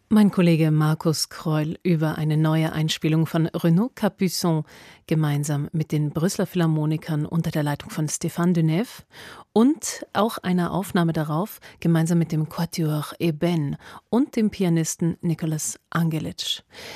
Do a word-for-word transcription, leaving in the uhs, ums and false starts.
Mein Kollege Markus Kreul über eine neue Einspielung von Renaud Capuçon gemeinsam mit den Brüsseler Philharmonikern unter der Leitung von Stéphane Denève und auch einer Aufnahme darauf gemeinsam mit dem Quatuor Eben und dem Pianisten Nicolas Angelitsch.